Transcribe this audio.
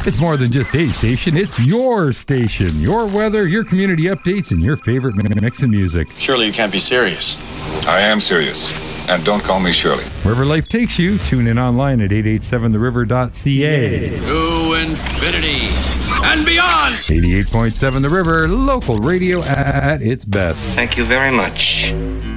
It's more than just a station, it's your station. Your weather, your community updates, and your favorite mix of music. Surely you can't be serious. I am serious. And don't call me Shirley. Wherever life takes you, tune in online at 887theriver.ca. To infinity and beyond! 88.7 The River, local radio at its best. Thank you very much.